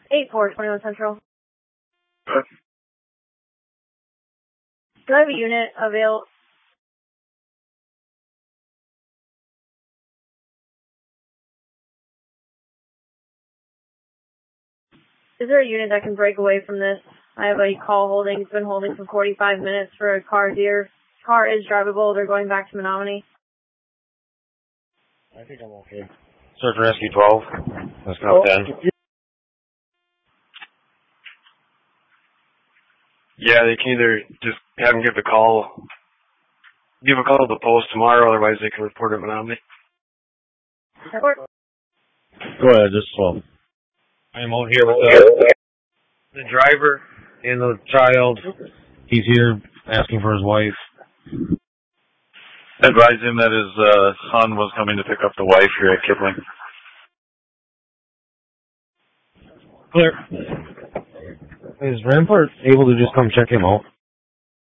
8421 Central. Do I have a unit available? Is there a unit that can break away from this? I have a call holding. It's been holding for 45 minutes for a car here. Car is drivable. They're going back to Menominee. I think I'm okay. Search and Rescue 12. Let's go 10. Yeah, they can either just have them give a call to the post tomorrow, otherwise they can report it Menominee. Report. Go ahead, just 12. I'm out here with the driver and the child. He's here asking for his wife. Advise him that his son was coming to pick up the wife here at Kipling. Clear. Is Rampart able to just come check him out?